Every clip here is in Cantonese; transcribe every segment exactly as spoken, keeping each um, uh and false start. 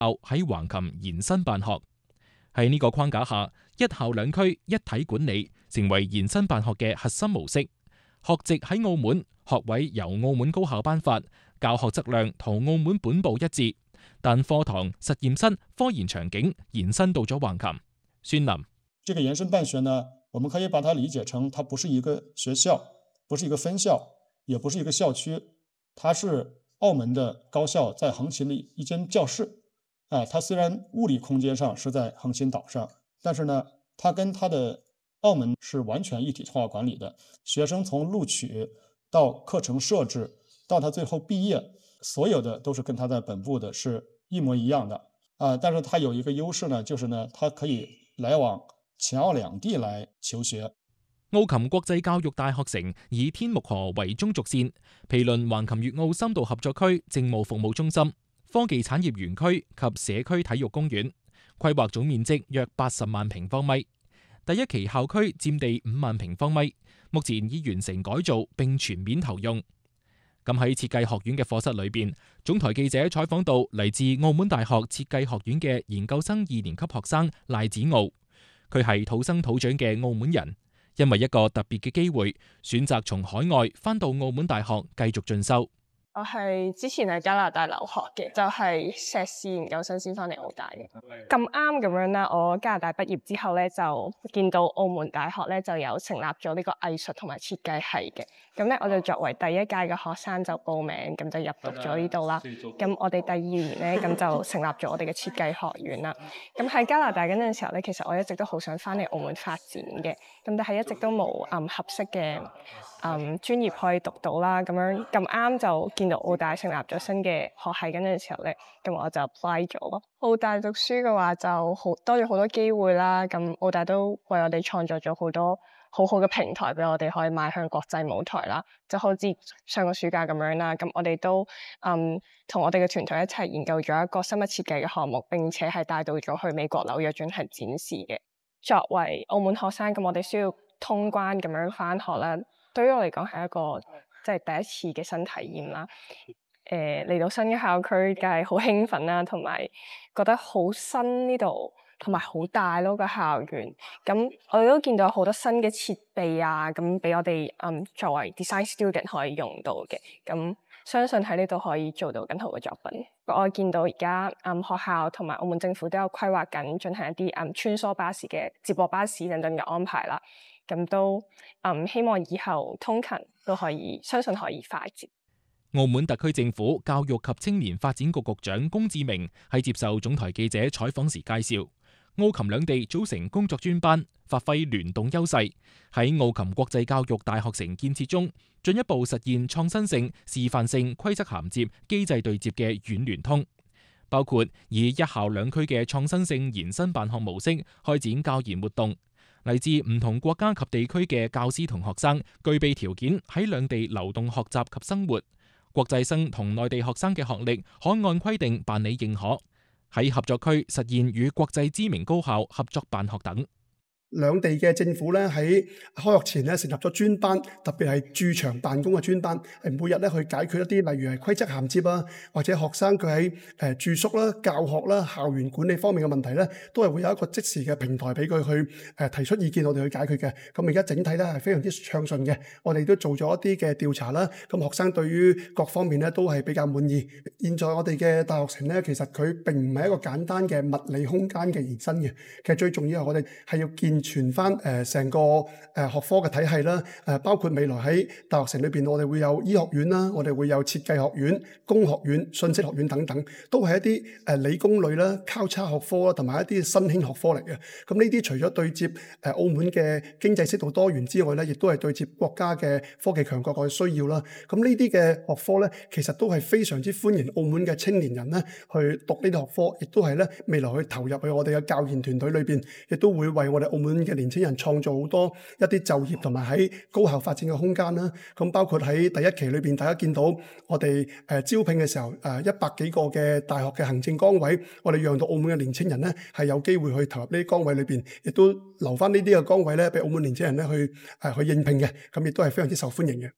喺橫琴延伸辦學。喺呢個框架下，一校兩區一體管理成為延伸辦學嘅核心模式。學籍喺澳門，學位由澳門高校頒發，教學質量同澳門本部一致，但課堂、實驗室、科研場景延伸到咗橫琴。孫林， 這個延伸辦學呢，我們可以把它理解成，它不是一個學校，不是一個分校，也不是一個校區，它是澳門的高校在橫琴的一間教室。啊，它雖然物理空間上是在橫琴島上，但是呢，它跟它的澳門是完全一體化管理的。學生從錄取到課程設置到他最後畢業，所有的都是跟他在本部的是一模一樣的。啊，但是它有一個優勢呢，就是呢，它可以來往前澳兩地來求學。 澳琴國際教育大學城以天目河為中軸線，毗鄰橫琴粵澳深度合作區政務服務中心、科技產業園區及社區體育公園，規劃總面積約八十萬平方米。第一期校區佔地五萬平方米，目前已完成改造並全面投用。咁喺設計學院嘅課室裏邊，總台記者採訪到嚟自澳門大學設計學院嘅研究生二年級學生賴子傲，佢係土生土長嘅澳門人，因為一個特別嘅機會，選擇從海外返到澳門大學繼續進修。 我係之前喺加拿大留學嘅，就係碩士研究生先翻嚟澳大嘅。咁啱咁樣啦，我加拿大畢業之後咧，就見到澳門大學咧就有成立咗呢個藝術同埋設計系嘅。咁咧我就作為第一屆嘅學生就報名，咁就入讀咗呢度啦。咁我哋第二年咧，咁就成立咗我哋嘅設計學院啦。咁喺加拿大嗰陣時候咧，其實我一直都好想翻嚟澳門發展嘅，咁但係一直都冇嗯合適嘅嗯專業可以讀到啦。咁樣咁啱就見到澳大成立咗新嘅學系嗰陣時候咧，咁我就 apply 咗咯。澳大讀書嘅話就好多咗好多機會啦。咁澳大都為我哋創造咗好多好好嘅平台俾我哋可以邁向國際舞台啦。就好似上個暑假咁樣啦，咁我哋都嗯同我哋嘅團隊一齊研究咗一個生物設計嘅項目，並且係帶到咗去美國紐約進行展示嘅。作為澳門學生，咁我哋需要通關咁樣返學啦。對於我嚟講係一個即係第一次嘅新體驗啦。誒、呃、嚟到新嘅校區，梗係好興奮啦，同埋覺得好新呢度，同埋好大咯個校園。咁我哋都見到好多新嘅設備啊，咁俾我哋嗯作為 design student 可以用到嘅。咁相信喺呢度可以做到更好嘅作品。我見到而家嗯學校同埋澳門政府都有規劃緊進行一啲嗯穿梭巴士嘅接駁巴士等等嘅安排啦。咁都嗯希望以後通勤都可以，相信可以快捷。 澳門特區政府教育及青年發展局局長龔志明喺接受總台記者採訪時介紹，澳琴兩地組成工作專班，發揮聯動優勢，喺澳琴國際教育大學城建設中，進一步實現創新性、示範性規則銜接、機制對接嘅軟聯通，包括以一校兩區嘅創新性延伸辦學模式開展教研活動。嚟自唔同國家及地區嘅教師同學生具備條件喺兩地流動學習及生活。國際生同內地學生嘅學歷可按規定辦理認可，喺合作區實現與國際知名高校合作辦學等。 兩地嘅政府咧喺開學前咧成立咗專班，特別係駐場辦公嘅專班，係每日咧去解決一啲例如係規則銜接啊，或者學生佢喺誒住宿啦、教學啦、校園管理方面嘅問題咧，都係會有一個即時嘅平台俾佢去誒提出意見，我哋去解決嘅。咁而家整體咧係非常之暢順嘅，我哋都做咗一啲嘅調查啦。咁學生對於各方面咧都係比較滿意。現在我哋嘅大學城咧，其實佢並唔係一個簡單嘅物理空間嘅延伸嘅，其實最重要係我哋係要建全翻誒成個誒學科嘅體系啦，誒包括未來喺大學城裏邊，我哋會有醫學院啦，我哋會有設計學院、工學院、信息學院等等，都係一啲誒理工類啦、交叉學科啦，同埋一啲新興學科嚟嘅。咁呢啲除咗對接誒澳門嘅經濟適度多元之外咧，亦都係對接國家嘅科技強國嘅需要啦。咁呢啲嘅學科咧，其實都係非常之歡迎澳門嘅青年人咧去讀呢啲學科，亦都係咧未來去投入去我哋嘅教研團隊裏邊，亦都會為我哋澳門嘅年輕人創造好多一啲就業同埋喺高校發展嘅空間啦。咁包括喺第一期裏邊，大家見到我哋誒招聘嘅時候，誒一百幾個嘅大學嘅行政崗位，我哋讓到澳門嘅年輕人咧係有機會去投入呢啲崗位裏邊，亦都留翻呢啲嘅崗位咧俾澳門年輕人咧去誒去應聘嘅。咁亦都係非常之受歡迎嘅。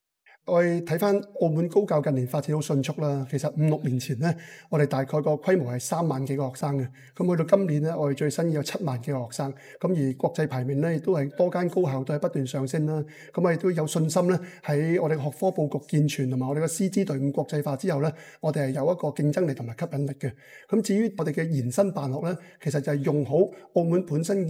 我哋睇翻澳門高教近年發展好迅速啦。其實五六年前咧，我哋大概個規模係三萬幾個學生嘅。咁去到今年咧，我哋最新有七萬幾個學生。咁而國際排名咧，亦都係多間高校都係不斷上升啦。咁我哋都有信心咧，喺我哋學科佈局健全同埋我哋嘅師資隊伍國際化之後咧，我哋係有一個競爭力同埋吸引力嘅。咁至於我哋嘅延伸辦學咧，其實就係用好澳門本身